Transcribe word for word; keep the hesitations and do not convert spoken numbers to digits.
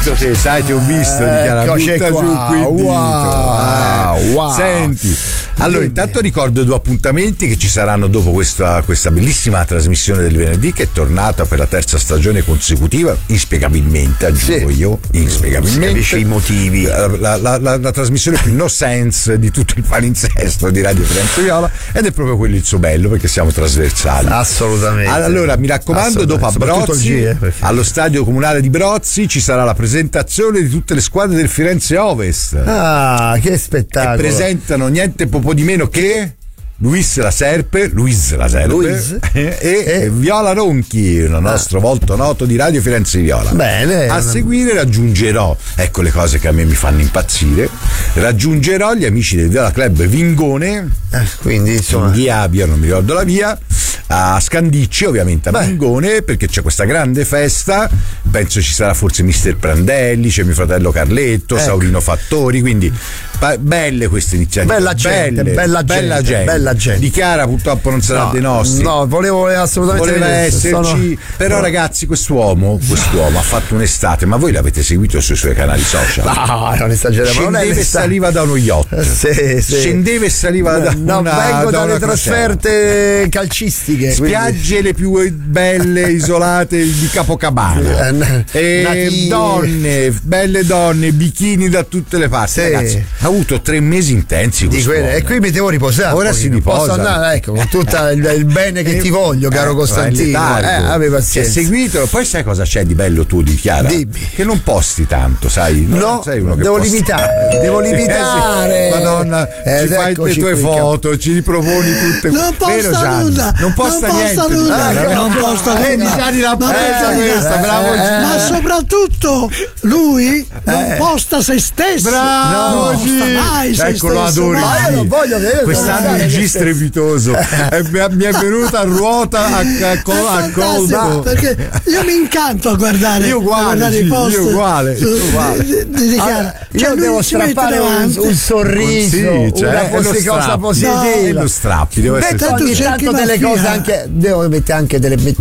pulito te, sai, ti ho visto, Eh, Chiara, butta qua. giù qui il dito. Wow, Eh, wow. Senti, allora intanto ricordo due appuntamenti che ci saranno dopo questa, questa bellissima trasmissione del venerdì, che è tornata per la terza stagione consecutiva, inspiegabilmente, aggiungo Sì. io, inspiegabilmente. Capisci i motivi. La, la, la, la, la trasmissione più no sense di tutto il palinsesto di Radio Firenze Viola, ed è proprio quello il suo bello, perché siamo trasversali. Assolutamente. Allora mi raccomando, dopo a Soprattutto il Brozzi, G, eh, perché- allo stadio comunale di Brozzi, ci sarà la presentazione di tutte le squadre del Firenze Ovest, Ah, che che spettacolo. presentano niente poco di meno che Luis la Serpe, Luis la Serpe Luis? e, e Eh. Viola Ronchi, il nostro volto noto di Radio Firenze Viola. Bene. A seguire raggiungerò, ecco le cose che a me mi fanno impazzire, raggiungerò gli amici del Viola Club Vingone, Eh, quindi insomma. in via, via non mi ricordo la via, a Scandicci, ovviamente a Beh. Vingone, perché c'è questa grande festa. Penso ci sarà forse mister Prandelli, c'è mio fratello Carletto, Ecco. Saurino Fattori, quindi pa- belle queste iniziative. Bella gente, belle, bella gente, bella gente. Di Chiara purtroppo non sarà No, dei nostri. no, volevo assolutamente Voleva vedere, esserci, sono- però no. ragazzi, quest'uomo, quest'uomo ha fatto un'estate, ma voi l'avete seguito sui suoi canali social? No, non esageriamo. non è Scendeva e l'estate. saliva da uno yacht. Sì, sì. Scendeva e saliva da No, una vengo da dalle una crociera. trasferte calcistiche. quindi- Spiagge le più belle isolate di Capocabana, Eh, n- e nati- donne, belle donne, bikini da tutte le parti. Sì. Ragazzi, ha avuto tre mesi intensi di quest'uomo. quelle, e qui mi devo riposare. Ora un si pochino. riposa. Posso andare, ecco, con tutto il, il bene che Eh, ti voglio, caro ecco, Costantino. è letargo. Eh, abbi Si è pazienza. seguito. Poi sai cosa c'è di bello tu di Chiara? Dimmi. Che non posti tanto, sai? Non No, sei uno che devo posta. limitare, devo limitare. Eh sì. Madonna, Ed ci fai le eccoci tue qui, foto, ci riproponi tutte. Non posta Vero, Gianni? nulla, Non posta non niente. posta di nulla, Chiara, non eh? posta Eh, nulla. Gianni l'ha Ma presa per questa, carità. bravo Eh, Gianni. Ma soprattutto lui non Eh. posta se stesso. Bravo, non posta mai se ecco, lo stesso. adoro. Ma io non voglio vedere. Quest'anno il G strepitoso. Eh, mi, è, mi è venuta a ruota a, a, col- a Fantastico, colpo. perché io mi incanto a guardare, Io uguale, a guardare sì, i post io uguale, su- io uguale. di- di- di Chiara. Allora, Cioè, io lui devo si mette strappare un, davanti. un sorriso, Sì, cioè, una è lo posi- cosa strappo. positiva. No, è lo strappi, devo essere Beh, Metto tu ogni cerchi tanto delle Maffia. cose anche, devo mettere anche delle metto